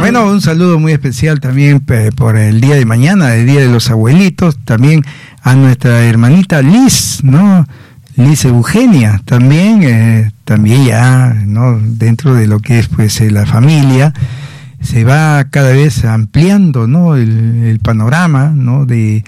Bueno, un saludo muy especial también por el día de mañana, el Día de los Abuelitos, también a nuestra hermanita Liz, ¿no? Liz Eugenia, también ya, ¿no? Dentro de lo que es pues la familia, se va cada vez ampliando, ¿no? El panorama, ¿no? del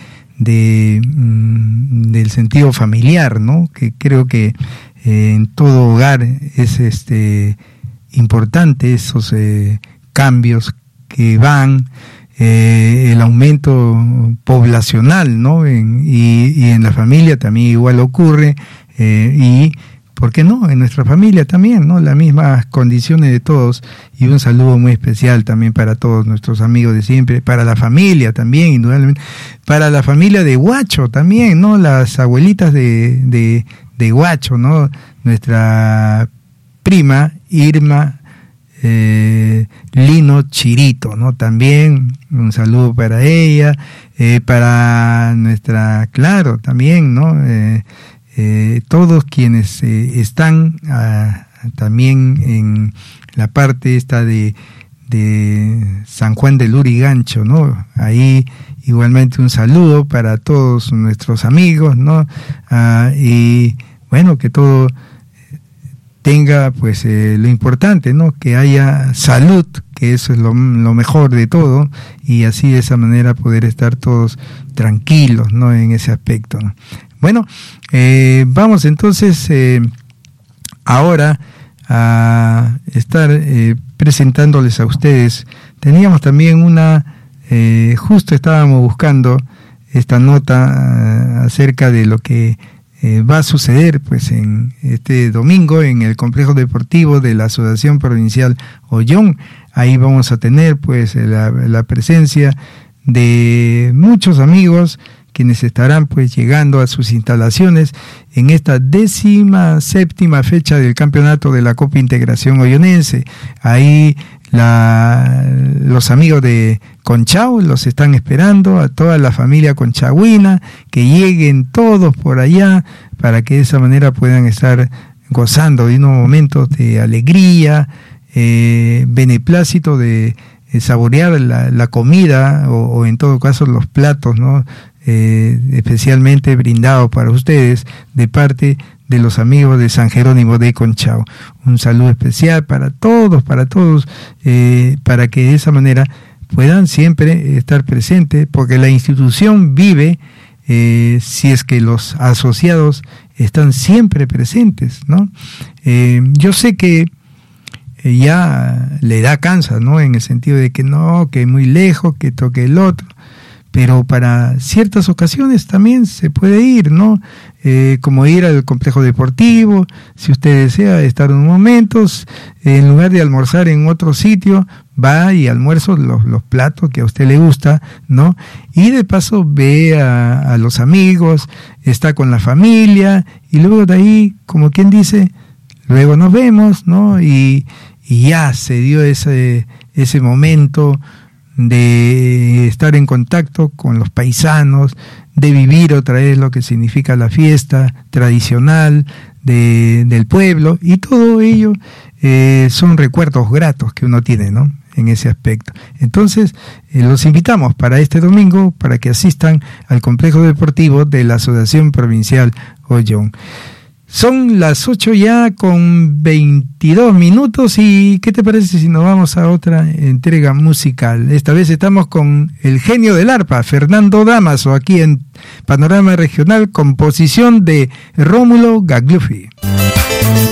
sentido familiar, ¿no? Que creo que en todo hogar es importante esos cambios que van, el aumento poblacional, ¿no? Y en la familia también igual ocurre, y ¿por qué no? En nuestra familia también, ¿no? Las mismas condiciones de todos, y un saludo muy especial también para todos nuestros amigos de siempre, para la familia también, indudablemente, para la familia de Huacho también, ¿no? Las abuelitas de Huacho, ¿no? Nuestra prima Irma Lino Chirito, ¿no? También un saludo para ella, para nuestra, claro, también, ¿no? Todos quienes están también en la parte esta de San Juan de Lurigancho, ¿no? Ahí igualmente un saludo para todos nuestros amigos, ¿no? Y bueno, que todo tenga pues lo importante, ¿no? Que haya salud, que eso es lo mejor de todo, y así de esa manera poder estar todos tranquilos, ¿no? En ese aspecto, ¿no? Bueno, vamos entonces ahora a estar presentándoles a ustedes. Teníamos también justo estábamos buscando esta nota acerca de lo que va a suceder pues en este domingo en el complejo deportivo de la Asociación Provincial Ollón. Ahí vamos a tener pues la presencia de muchos amigos quienes estarán pues llegando a sus instalaciones en esta 17ª fecha del campeonato de la Copa Integración Ollonense. Ahí los amigos de Conchao los están esperando, a toda la familia conchahuina, que lleguen todos por allá para que de esa manera puedan estar gozando de unos momentos de alegría, beneplácito de saborear la comida o en todo caso los platos, ¿no? Especialmente brindados para ustedes de parte de los amigos de San Jerónimo de Conchao. Un saludo especial para todos, para que de esa manera puedan siempre estar presentes, porque la institución vive si es que los asociados están siempre presentes, ¿no? Yo sé que ya le da cansa, ¿no? En el sentido de que no, que muy lejos, que toque el otro, pero para ciertas ocasiones también se puede ir, ¿no? Como ir al complejo deportivo, si usted desea estar unos momentos, en lugar de almorzar en otro sitio, va y almuerza los platos que a usted le gusta, ¿no? Y de paso ve a los amigos, está con la familia, y luego de ahí, como quien dice, luego nos vemos, ¿no? Y ya se dio ese momento de estar en contacto con los paisanos, de vivir otra vez lo que significa la fiesta tradicional del pueblo, y todo ello son recuerdos gratos que uno tiene, ¿no? En ese aspecto. Entonces, los invitamos para este domingo para que asistan al complejo deportivo de la Asociación Provincial Ollón. Son las 8 ya con 22 minutos y ¿qué te parece si nos vamos a otra entrega musical? Esta vez estamos con el genio del arpa, Fernando Damaso, aquí en Panorama Regional, composición de Rómulo Gagliuffi.